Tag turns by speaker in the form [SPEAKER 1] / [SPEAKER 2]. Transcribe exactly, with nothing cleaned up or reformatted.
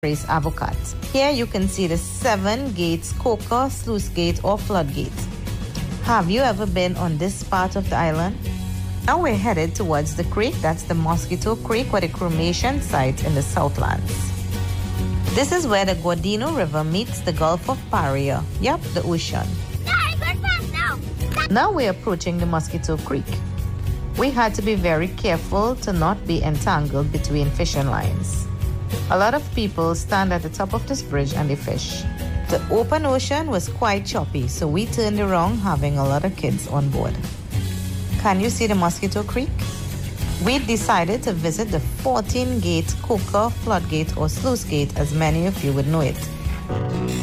[SPEAKER 1] Race Avocat. Here you can see the seven gates, Coca, Sluice Gate or Floodgate. Have you ever been on this part of the island? Now we're headed towards the creek. That's the Mosquito Creek or the cremation site in the Southlands. This is where the Gordino River meets the Gulf of Paria. Yep, the ocean.
[SPEAKER 2] now.
[SPEAKER 1] Now we're approaching the Mosquito Creek. We had to be very careful to not be entangled between fishing lines. A lot of people stand at the top of this bridge and they fish. The open ocean was quite choppy, so we turned around having a lot of kids on board. Can you see the Mosquito Creek? We decided to visit the fourteen gate Coca, Floodgate or Sluice Gate, as many of you would know it.